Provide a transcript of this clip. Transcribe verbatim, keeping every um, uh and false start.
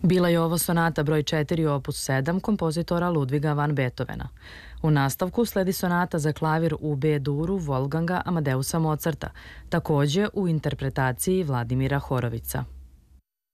Bila je ovo sonata broj četiri opus sedam kompozitora Ludviga van Beethovena. U nastavku sledi sonata za klavir u B-duru Wolfganga Amadeusa Mozarta, takođe u interpretaciji Vladimira Horovica.